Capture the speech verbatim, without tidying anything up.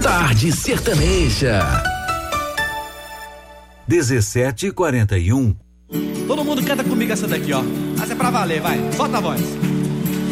Tarde Sertaneja. dezessete e quarenta e um. Todo mundo canta comigo essa daqui, ó. Mas é pra valer, vai. Solta a voz.